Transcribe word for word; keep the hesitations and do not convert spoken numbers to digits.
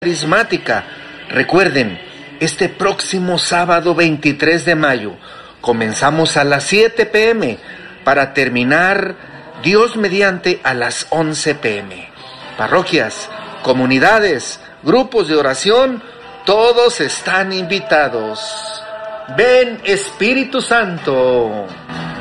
Carismática. Recuerden, este próximo sábado veintitrés de mayo comenzamos a las siete pe eme para terminar, Dios mediante, a las once pe eme. Parroquias, comunidades, grupos de oración, todos están invitados. Ven, Espíritu Santo.